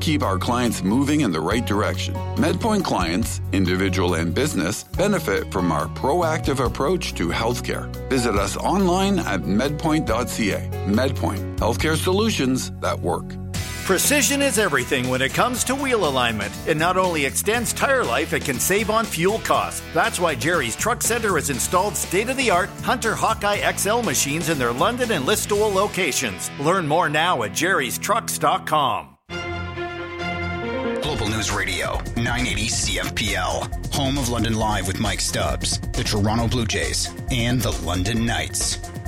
keep our clients moving in the right direction. MedPoint clients, individual and business, benefit from our proactive approach to healthcare. Visit us online at medpoint.ca. MedPoint, healthcare solutions that work. Precision is everything when it comes to wheel alignment. It not only extends tire life, it can save on fuel costs. That's why Jerry's Truck Center has installed state-of-the-art Hunter Hawkeye XL machines in their London and Listowel locations. Learn more now at jerrystrucks.com. Global News Radio, 980 CFPL. Home of London Live with Mike Stubbs, the Toronto Blue Jays, and the London Knights.